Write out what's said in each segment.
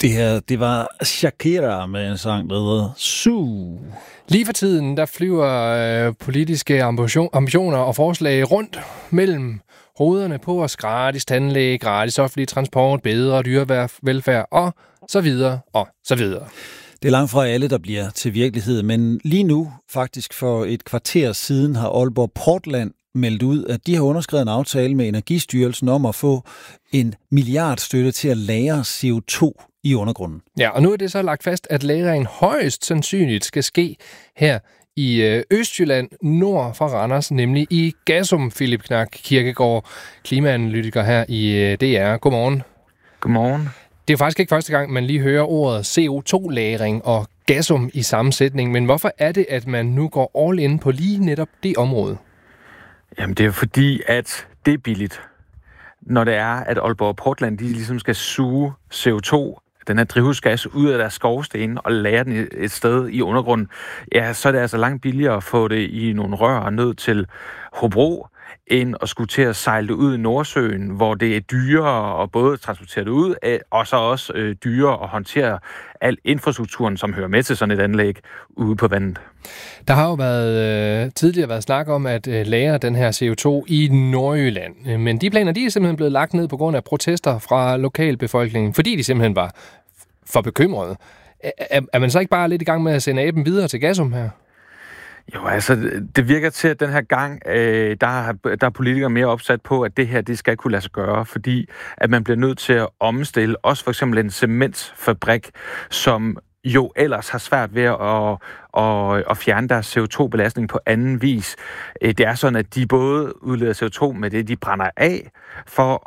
Det her, det var Shakira med en sang, der hedder Su. Lige for tiden, der flyver politiske ambitioner og forslag rundt mellem hovederne på os. Gratis tandlæge, gratis offentlig transport, bedre dyrevelfærd og så videre og så videre. Det er langt fra alle, der bliver til virkelighed, men lige nu, faktisk for et kvarter siden, har Aalborg Portland meldt ud, at de har underskrevet en aftale med Energistyrelsen om at få 1 milliard støtte til at lagre CO2 i undergrunden. Ja, og nu er det så lagt fast, at lagringen højst sandsynligt skal ske her i Østjylland, nord for Randers, nemlig i Gassum. Philip Knak Kirkegaard, klimaanalytiker her i DR. Godmorgen. Godmorgen. Det er faktisk ikke første gang, man lige hører ordet CO2-lagring og Gassum i sammensætning, men hvorfor er det, at man nu går all in på lige netop det område? Jamen det er fordi, at det er billigt. Når det er, at Aalborg Portland, de ligesom skal suge CO2, den her drivhusgas, ud af deres skorsten og lagre den et sted i undergrunden, ja, så er det altså langt billigere at få det i nogle rør ned til Hobro, end at skulle til at sejle det ud i Nordsøen, hvor det er dyrere at både transportere det ud, og så også dyrere at håndtere al infrastrukturen, som hører med til sådan et anlæg ude på vandet. Der har jo tidligere været snak om at lagre den her CO2 i Nordjylland, men de planer, de er simpelthen blevet lagt ned på grund af protester fra lokalbefolkningen, fordi de simpelthen var for bekymrede. Er man så ikke bare lidt i gang med at sende aben videre til Gassum her? Jo, altså, det virker til, at den her gang, der er politikere mere opsat på, at det her, det skal kunne lade sig gøre, fordi at man bliver nødt til at omstille, også for eksempel en cementfabrik, som jo ellers har svært ved at fjerne deres CO2-belastning på anden vis. Det er sådan, at de både udleder CO2 med det, de brænder af for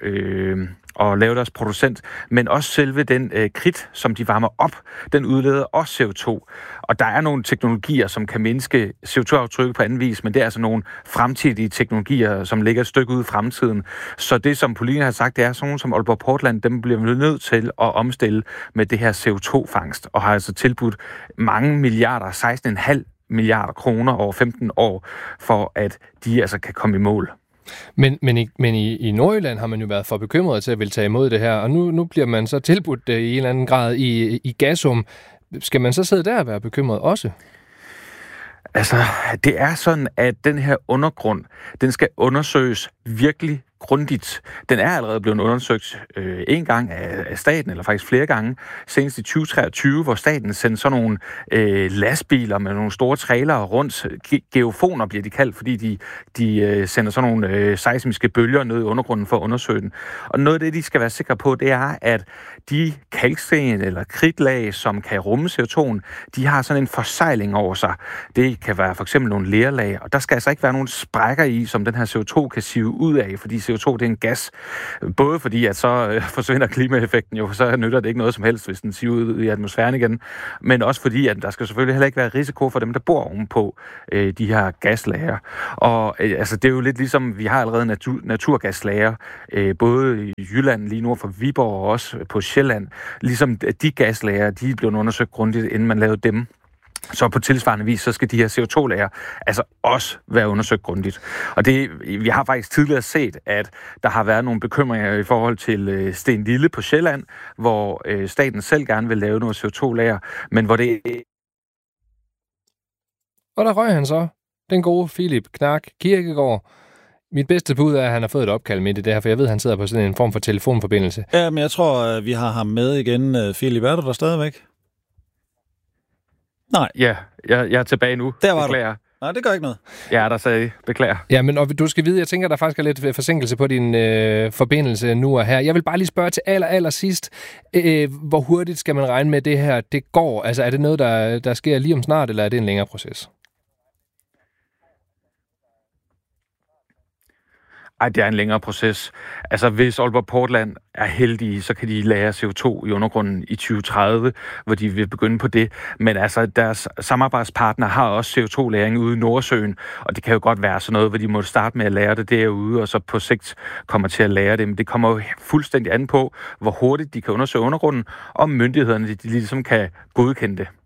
at lave deres producent, men også selve den kridt, som de varmer op, den udleder også CO2. Og der er nogle teknologier, som kan mindske CO2-aftrykket på anden vis, men det er altså nogle fremtidige teknologier, som ligger et stykke ude i fremtiden. Så det, som politikerne har sagt, det er sådan som Aalborg Portland, dem bliver nødt til at omstille med det her CO2-fangst, og har altså tilbudt mange milliarder, 16,5 milliarder kroner over 15 år, for at de altså kan komme i mål. Men i Nordjylland har man jo været for bekymret til at ville tage imod det her, og nu bliver man så tilbudt det i en eller anden grad i Gassum. Skal man så sidde der og være bekymret også? Altså, det er sådan, at den her undergrund, den skal undersøges virkelig grundigt. Den er allerede blevet undersøgt en gang af staten, eller faktisk flere gange, senest i 2023, hvor staten sendte sådan nogle lastbiler med nogle store trailere rundt. Geofoner bliver de kaldt, fordi de sender sådan nogle seismiske bølger ned i undergrunden for at undersøge den. Og noget af det, de skal være sikre på, det er, at de kalksten eller kridtlag, som kan rumme CO2'en, de har sådan en forsejling over sig. Det kan være for eksempel nogle lerlag, og der skal altså ikke være nogen sprækker i, som den her CO2 kan sive ud af, fordi CO2 det er en gas. Både fordi, at så forsvinder klimaeffekten jo, så nytter det ikke noget som helst, hvis den siver ud i atmosfæren igen, men også fordi, at der skal selvfølgelig heller ikke være risiko for dem, der bor ovenpå de her gaslager. Og altså, det er jo lidt ligesom, vi har allerede naturgaslager, både i Jylland, lige nord for Viborg og også på Sjælland. Ligesom de gaslager, de blev undersøgt grundigt, inden man lavede dem. Så på tilsvarende vis, så skal de her CO2-lager altså også være undersøgt grundigt. Og vi har faktisk tidligere set, at der har været nogle bekymringer i forhold til Stenlille på Sjælland, hvor staten selv gerne vil lave noget CO2-lager, men hvor det... Og der røg han så, den gode Philip Knak Kirkegaard. Mit bedste bud er, at han har fået et opkald midt i det her, for jeg ved, at han sidder på sådan en form for telefonforbindelse. Ja, men jeg tror, vi har ham med igen. Philip, er du der stadigvæk? Nej. Ja, jeg er tilbage nu. Der var beklager. Du. Nej, det gør ikke noget. Ja, der sagde jeg. Beklager. Ja, men og du skal vide, jeg tænker, der faktisk er lidt forsinkelse på din forbindelse nu og her. Jeg vil bare lige spørge til aller sidst, hvor hurtigt skal man regne med det her, det går? Altså, er det noget, der sker lige om snart, eller er det en længere proces? Ej, det er en længere proces. Altså, hvis Aalborg Portland er heldige, så kan de lagre CO2 i undergrunden i 2030, hvor de vil begynde på det. Men altså, deres samarbejdspartner har også CO2-lagring ude i Nordsøen, og det kan jo godt være sådan noget, hvor de må starte med at lære det derude, og så på sigt kommer til at lære det. Men det kommer jo fuldstændig an på, hvor hurtigt de kan undersøge undergrunden, og myndighederne de ligesom kan godkende det.